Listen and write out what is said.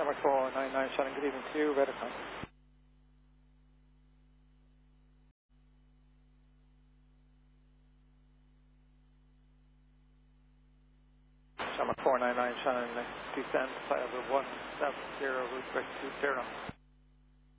Shamrock 499 Shannon, good evening to you, Redicon. Shamrock 499 Shannon, descend 5 of 170, route 20.